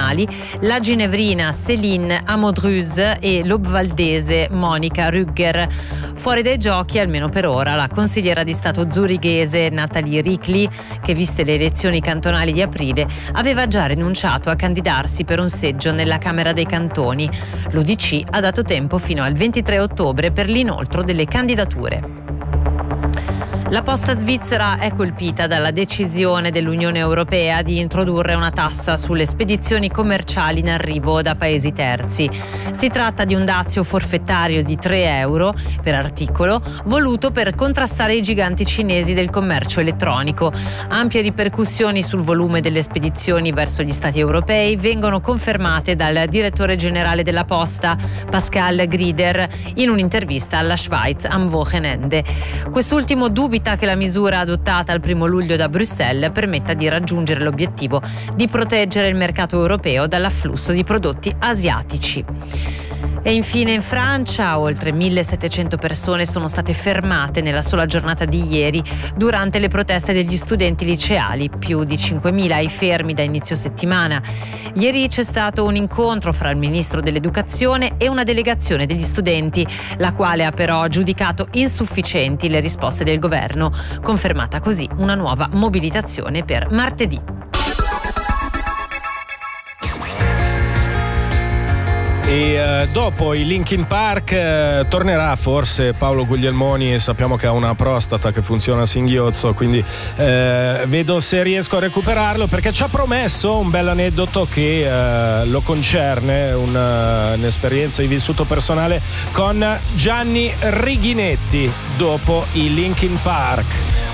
cantonali, la ginevrina Céline Amodruse e l'obvaldese Monica Rügger. Fuori dai giochi, almeno per ora, la consigliera di Stato zurighese Nathalie Ricli, che viste le elezioni cantonali di aprile, aveva già rinunciato a candidarsi per un seggio nella Camera dei Cantoni. L'UDC ha dato tempo fino al 23 ottobre per l'inoltro delle candidature. La posta svizzera è colpita dalla decisione dell'Unione Europea di introdurre una tassa sulle spedizioni commerciali in arrivo da paesi terzi. Si tratta di un dazio forfettario di 3 euro per articolo, voluto per contrastare i giganti cinesi del commercio elettronico. Ampie ripercussioni sul volume delle spedizioni verso gli Stati europei vengono confermate dal direttore generale della Posta, Pascal Grieder, in un'intervista alla Schweiz am Wochenende. Quest'ultimo dubita che la misura adottata il 1 luglio da Bruxelles permetta di raggiungere l'obiettivo di proteggere il mercato europeo dall'afflusso di prodotti asiatici. E infine in Francia oltre 1.700 persone sono state fermate nella sola giornata di ieri durante le proteste degli studenti liceali, più di 5.000 ai fermi da inizio settimana. Ieri c'è stato un incontro fra il ministro dell'Educazione e una delegazione degli studenti, la quale ha però giudicato insufficienti le risposte del governo, confermata così una nuova mobilitazione per martedì. E dopo i Linkin Park tornerà forse Paolo Guglielmoni, e sappiamo che ha una prostata che funziona a singhiozzo, quindi vedo se riesco a recuperarlo, perché ci ha promesso un bel aneddoto che lo concerne, un'esperienza di vissuto personale con Gianni Righinetti dopo i Linkin Park.